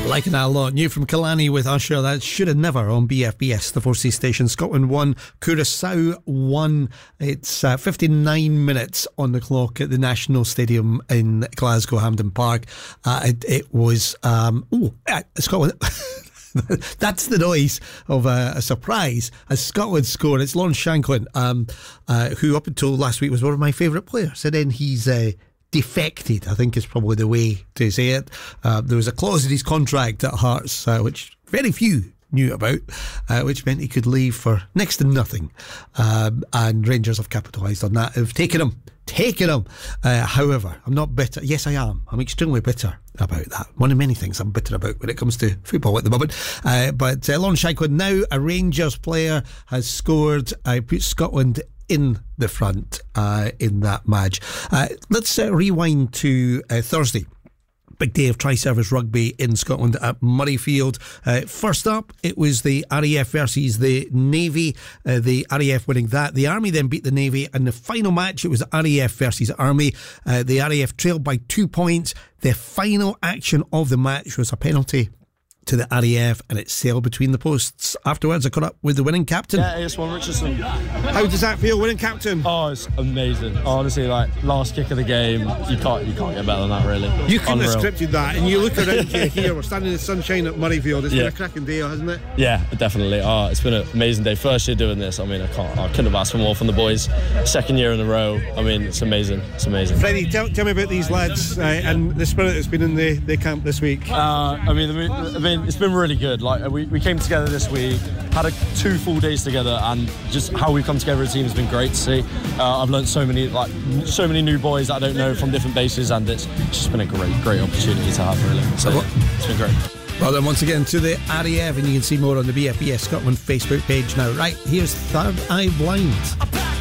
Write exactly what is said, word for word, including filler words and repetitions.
Liking that a lot. New from Kalani with Usher. That should have never on B F B S, the four C station. Scotland won, Curaçao won. It's uh, fifty-nine minutes on the clock at the National Stadium in Glasgow, Hampden Park. Uh, it, it was um, oh uh, Scotland. That's the noise of a, a surprise as Scotland scored. It's Lawrence Shankland, um, uh, who up until last week was one of my favourite players, and then he's uh, defected, I think is probably the way to say it. Uh, there was a clause in his contract at Hearts, uh, which very few knew about, uh, which meant he could leave for next to nothing. Um, and Rangers have capitalised on that, have taken him. Taken him. Uh, however, I'm not bitter. Yes, I am. I'm extremely bitter about that. One of many things I'm bitter about when it comes to football at the moment. Uh, but uh, Lawrence Shankland, now a Rangers player, has scored. I uh, put Scotland in the front uh, in that match. Uh, let's uh, rewind to uh, Thursday. Big day of tri-service rugby in Scotland at Murrayfield. Uh, first up, it was the R A F versus the Navy. Uh, the R A F winning that. The Army then beat the Navy. And the final match, it was R A F versus Army. Uh, the R A F trailed by two points. The final action of the match was a penalty to the R A F, and it sailed between the posts. Afterwards, I caught up with the winning captain. Yeah, A S one Richardson. How does that feel, winning captain? Oh, it's amazing. Honestly, like, last kick of the game, you can't you can't get better than that, really. You couldn't Unreal. have scripted that, and you look around you here, we're standing in the sunshine at Murrayfield. It's yeah. been a cracking day, hasn't it? Yeah, definitely. Oh, it's been an amazing day. First year doing this, I mean, I can't, I couldn't have asked for more from the boys. Second year in a row, I mean, it's amazing. It's amazing. Freddie, tell, tell me about these lads uh, and the spirit that's been in the, the camp this week. Uh, I mean, I mean, it's been really good. Like we, we came together this week, had a, two full days together, and just how we've come together as a team has been great to see. Uh, I've learned so many like so many new boys that I don't know from different bases, and it's just been a great great opportunity to have, really. So it's been great. Well then, once again to the R A F, and you can see more on the B F B S Scotland Facebook page now. Right, here's Third Eye Blind.